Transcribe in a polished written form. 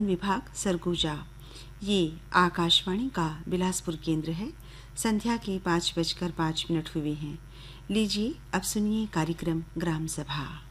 विभाग सरगुजा। ये आकाशवाणी का बिलासपुर केंद्र है। संध्या के 5:05 हुए हैं। लीजिए अब सुनिए कार्यक्रम ग्राम सभा।